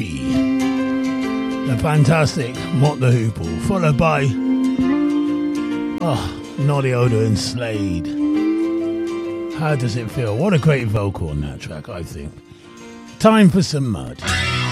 The fantastic Mott the Hoople, followed by Noddy Oda and Slade. How does it feel? What a great vocal on that track, I think. Time for some mud.